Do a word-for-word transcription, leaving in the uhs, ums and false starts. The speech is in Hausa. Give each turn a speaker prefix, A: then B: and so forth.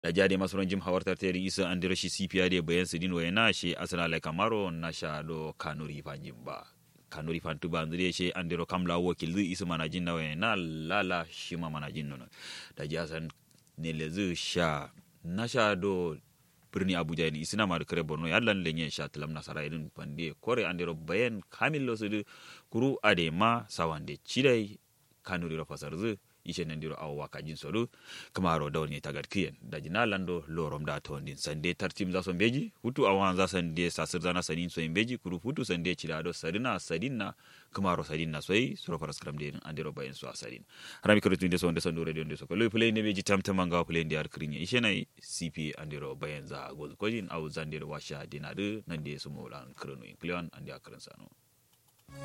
A: da jade masu jim hawartar teri isa an dira shi C P I de bayan sidin wayna shi Arsenal Camaro na sha do kanuri fanjin ba kanuri fantu ba ndire shi an dira kamla wakil zu isa manajin na wayna lala shi ma manajin nono da jasan ne lezu sha na sha do birni Abuja ni isina ma kare Borno yallan lenye sha talam nasara irin pande kore an dira bayan kamil lo su kuru adema sawande chidai kanuri ro fasarzu ishe nandiro awa kajin sodu kamaro dawni tagat kiyen dajina lando lorom da tondin sande tartim za so beji hutu awan za sande sasir zana sanin so beji kuru hutu sande chilado sadina sadinna kamaro sadinna soyi suro faras kram de andiro bayen so asadin harami ko tunde so onde so radio de so ko loy play ne beji tamtamanga play ndi ar krinya ishe nay C P andiro bayen za goz kojin aw zandiro washa dinade nande so molan kronu incluan andi akran sano